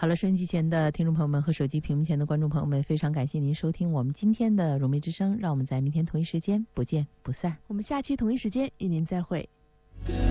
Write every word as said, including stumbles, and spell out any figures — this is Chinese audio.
好了，收音机前的听众朋友们和手机屏幕前的观众朋友们，非常感谢您收听我们今天的融媒之声，让我们在明天同一时间不见不散。 我们下期同一时间与您再会。